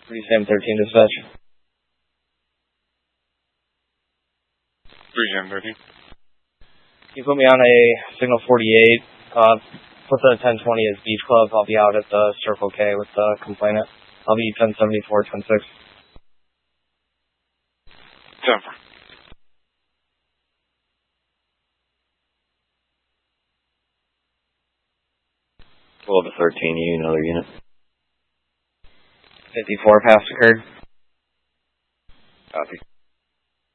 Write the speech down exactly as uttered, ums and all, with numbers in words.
three Sam thirteen dispatch. three Sam thirteen. You put me on a signal forty-eight. Uh, put the ten twenty as Beach Club. I'll be out at the Circle K with the complainant. I'll be ten seventy-four, ten six. Denver. twelve to thirteen, you another unit. fifty-four pass occurred. Copy.